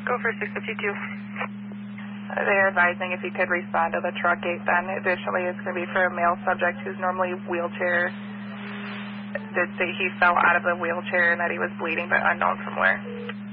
Go for 652. They're advising if you could respond to the truck gate then. Additionally, it's going to be for a male subject who's normally wheelchair. Did say he fell out of the wheelchair and that he was bleeding, but unknown from where.